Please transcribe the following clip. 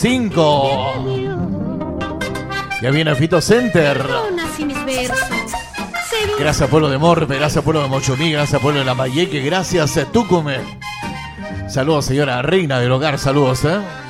5. Ya viene Fito Center. Gracias pueblo de Morpe, gracias pueblo de Mochomí, gracias pueblo de Lambayeque, gracias Tucumán. Saludos señora reina del hogar, saludos.